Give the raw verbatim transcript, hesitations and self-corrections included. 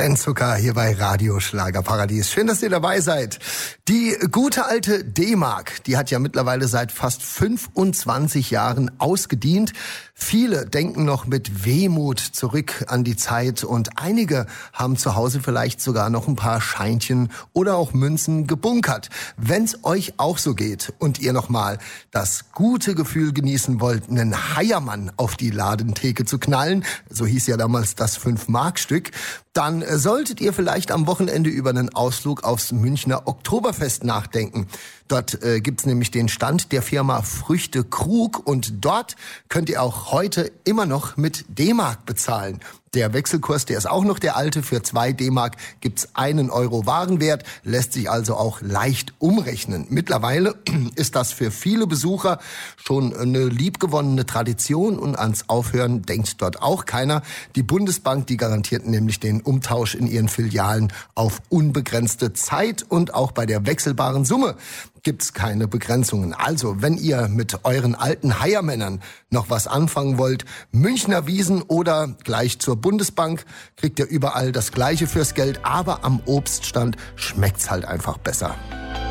Trendzucker hier bei Radio Schlagerparadies. Schön, dass ihr dabei seid. Die gute alte D-Mark, die hat ja mittlerweile seit fast fünfundzwanzig Jahren ausgedient. Viele denken noch mit Wehmut zurück an die Zeit und einige haben zu Hause vielleicht sogar noch ein paar Scheinchen oder auch Münzen gebunkert. Wenn's euch auch so geht und ihr nochmal das gute Gefühl genießen wollt, einen Heiermann auf die Ladentheke zu knallen, so hieß ja damals das fünf-Mark-Stück, dann solltet ihr vielleicht am Wochenende über einen Ausflug aufs Münchner Oktoberfest nachdenken. Dort äh, gibt's nämlich den Stand der Firma Früchte Krug und dort könnt ihr auch heute immer noch mit D-Mark bezahlen. Der Wechselkurs, der ist auch noch der alte. Für zwei D-Mark gibt's einen Euro Warenwert, lässt sich also auch leicht umrechnen. Mittlerweile ist das für viele Besucher schon eine liebgewonnene Tradition und ans Aufhören denkt dort auch keiner. Die Bundesbank, die garantiert nämlich den Umtausch in ihren Filialen auf unbegrenzte Zeit und auch bei der wechselbaren Summe gibt's keine Begrenzungen. Also, wenn ihr mit euren alten Heiermännern noch was anfangen wollt, Münchner Wiesn oder gleich zur Bundesbank, kriegt ihr überall das Gleiche fürs Geld, aber am Obststand schmeckt's halt einfach besser.